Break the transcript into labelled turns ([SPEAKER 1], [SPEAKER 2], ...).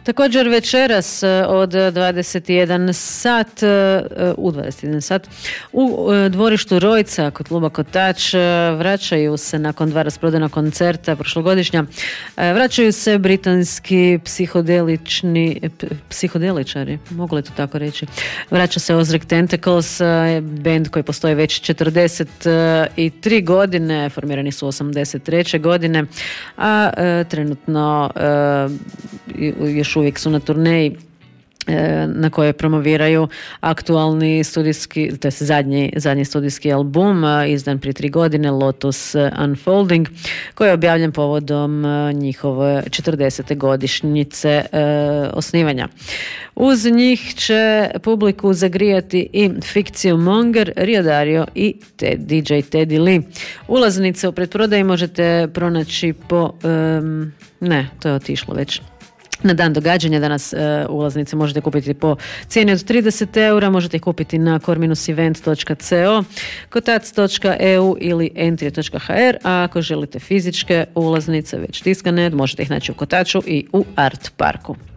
[SPEAKER 1] Također večeras od 21 sat, u 21 sat, u dvorištu Rojca kod kluba Kotač vraćaju se nakon 2 rasprodana koncerta prošlogodišnja, vraćaju se britanski psihodeličari, mogu li to tako reći? Vraća se Ozric Tentacles, band koji postoji već 43 godine, formirani su 83. godine, a trenutno još uvijek su na turneji na kojoj promoviraju aktualni studijski, to je zadnji studijski album izdan prije 3 godine, Lotus Unfolding, koji je objavljen povodom njihove 40. godišnjice osnivanja. Uz njih će publiku zagrijati i Fikciju Monger, Rio Dario i DJ Teddy Lee. Ulaznice u pretprodaji možete pronaći po... to je otišlo već. Na dan događanja danas ulaznice možete kupiti po cijeni od 30 eura, možete ih kupiti na core-event.co, kotac.eu ili entry.hr, a ako želite fizičke ulaznice već tiskane, možete ih naći u Kotaču i u Art Parku.